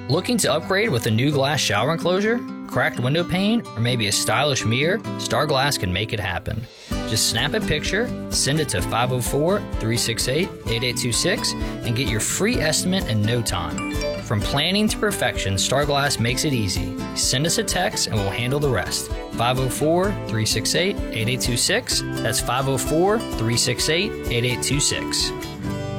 Looking to upgrade with a new glass shower enclosure, cracked window pane, or maybe a stylish mirror? Star Glass can make it happen. Just snap a picture, send it to 504-368-8826, and get your free estimate in no time. From planning to perfection, Star Glass makes it easy. Send us a text and we'll handle the rest. 504-368-8826. That's 504-368-8826.